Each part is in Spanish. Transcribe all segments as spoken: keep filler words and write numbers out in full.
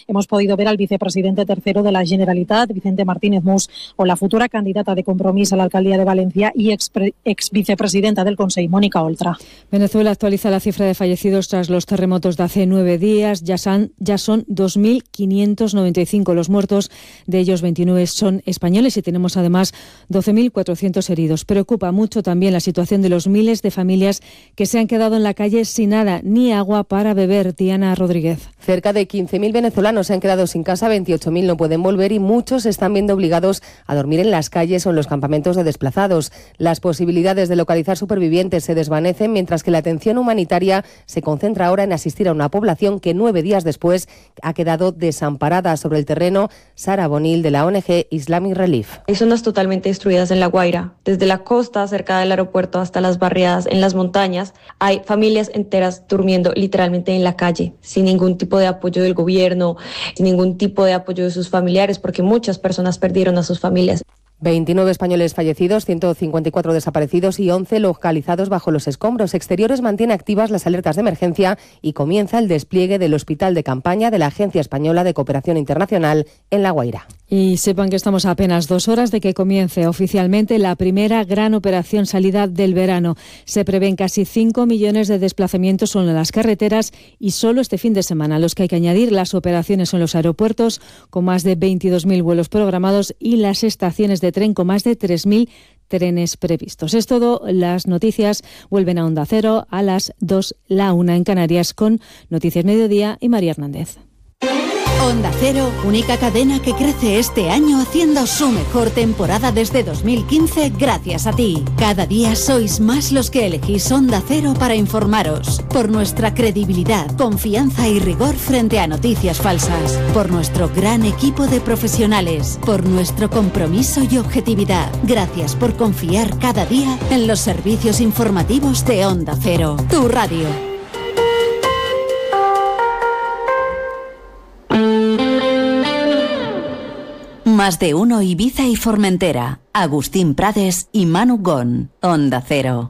hemos podido ver al vicepresidente tercero de la Generalitat, Vicente Martínez Mus, o la futura candidata de Compromís a la alcaldía de Valencia y ex, ex vicepresidenta del Consell, Mónica Oltra. Venezuela actualiza la cifra de fallecidos tras los terremotos de hace nueve días. Ya son, ya son dos mil quinientos noventa y cinco los muertos, de ellos veintinueve son españoles y tenemos además doce mil cuatrocientos heridos. Preocupa mucho también la situación de los miles de familias que se han quedado en la calle sin nada ni agua para beber. Diana Rodríguez. Cerca de quince mil venezolanos se han quedado sin casa, veintiocho mil no pueden volver y muchos se están viendo obligados a dormir en las calles o en los campamentos de desplazados. Las posibilidades de localizar supervivientes se desvanecen, mientras que la atención humanitaria se concentra ahora en asistir a una población que nueve días después ha quedado desamparada. Sobre el terreno, Sara Bonil, de la O N G Islamic Relief. Hay zonas totalmente destruidas en La Guaira, desde la costa cerca del aeropuerto hasta las barriadas en las montañas. Hay familias enteras durmiendo literalmente en la calle, sin ningún tipo de apoyo del gobierno, sin ningún tipo de apoyo de sus familiares, porque muchas personas perdieron a sus familias. veintinueve españoles fallecidos, ciento cincuenta y cuatro desaparecidos y once localizados bajo los escombros. Exteriores mantiene activas las alertas de emergencia y comienza el despliegue del hospital de campaña de la Agencia Española de Cooperación Internacional en La Guaira. Y sepan que estamos a apenas dos horas de que comience oficialmente la primera gran operación salida del verano. Se prevén casi cinco millones de desplazamientos en las carreteras y solo este fin de semana, a los que hay que añadir las operaciones en los aeropuertos, con más de veintidós mil vuelos programados, y las estaciones de tren con más de tres mil trenes previstos. Es todo. Las noticias vuelven a Onda Cero a las dos, la una en Canarias, con Noticias Mediodía y María Hernández. Onda Cero, única cadena que crece este año haciendo su mejor temporada desde dos mil quince gracias a ti. Cada día sois más los que elegís Onda Cero para informaros. Por nuestra credibilidad, confianza y rigor frente a noticias falsas. Por nuestro gran equipo de profesionales. Por nuestro compromiso y objetividad. Gracias por confiar cada día en los servicios informativos de Onda Cero. Tu radio. Más de uno Ibiza y Formentera. Agustín Prades y Manu Gon. Onda Cero.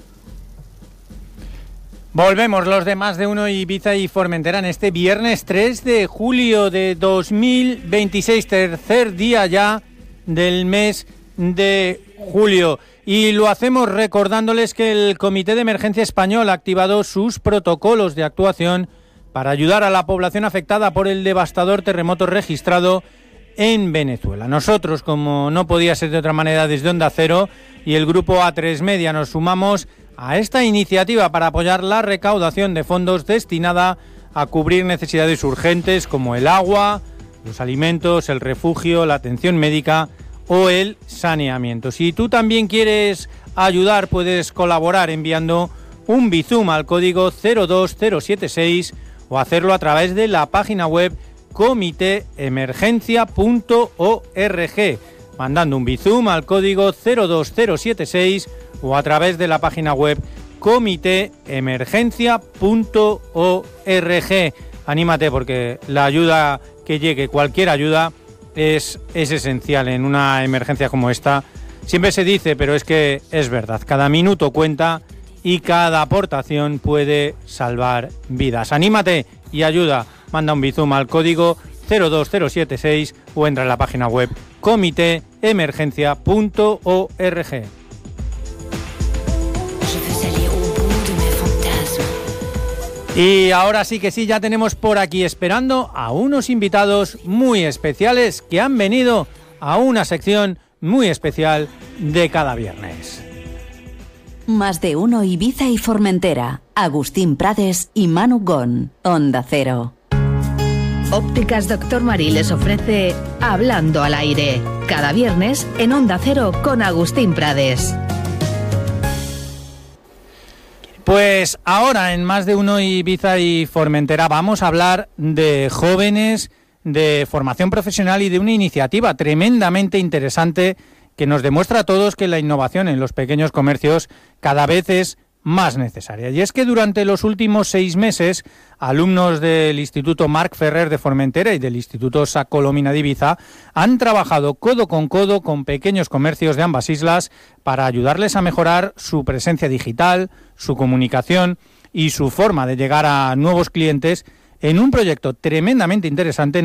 Volvemos los de Más de uno Ibiza y Formentera en este viernes tres de julio de dos mil veintiséis, tercer día ya del mes de julio. Y lo hacemos recordándoles que el Comité de Emergencia Español ha activado sus protocolos de actuación para ayudar a la población afectada por el devastador terremoto registrado en Venezuela. Nosotros, como no podía ser de otra manera, desde Onda Cero y el grupo A tres Media, nos sumamos a esta iniciativa para apoyar la recaudación de fondos destinada a cubrir necesidades urgentes como el agua, los alimentos, el refugio, la atención médica o el saneamiento. Si tú también quieres ayudar, puedes colaborar enviando un Bizum al código cero dos cero siete seis o hacerlo a través de la página web comité emergencia punto org, mandando un Bizum al código cero dos cero siete seis o a través de la página web comité emergencia punto org. Anímate, porque la ayuda que llegue, cualquier ayuda, es, es esencial en una emergencia como esta. Siempre se dice, pero es que es verdad, cada minuto cuenta y cada aportación puede salvar vidas. Anímate y ayuda. Manda un Bizum al código cero dos cero siete seis o entra en la página web comité emergencia punto org. Y ahora sí que sí, ya tenemos por aquí esperando a unos invitados muy especiales que han venido a una sección muy especial de cada viernes. Más de uno Ibiza y Formentera. Agustín Prades y Manu Gon. Onda Cero. Ópticas Doctor Marí les ofrece Hablando al Aire, cada viernes en Onda Cero con Agustín Prades. Pues ahora en Más de uno Ibiza y Formentera vamos a hablar de jóvenes, de formación profesional y de una iniciativa tremendamente interesante que nos demuestra a todos que la innovación en los pequeños comercios cada vez es más necesaria. Y es que durante los últimos seis meses, alumnos del Instituto Marc Ferrer de Formentera y del Instituto Sa Colomina de Ibiza han trabajado codo con codo con pequeños comercios de ambas islas para ayudarles a mejorar su presencia digital, su comunicación y su forma de llegar a nuevos clientes en un proyecto tremendamente interesante